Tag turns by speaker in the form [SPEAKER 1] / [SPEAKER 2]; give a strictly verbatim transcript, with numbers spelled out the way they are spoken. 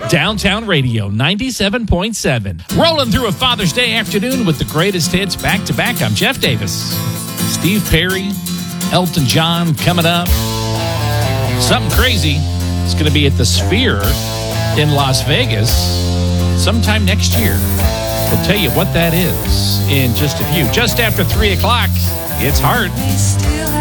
[SPEAKER 1] Downtown Radio ninety-seven point seven. Rolling through a Father's Day afternoon with the greatest hits back to back. I'm Jeff Davis. Steve Perry, Elton John coming up. Something crazy. It's going to be at the Sphere in Las Vegas sometime next year. We'll tell you what that is in just a few. Just after three o'clock, it's hard.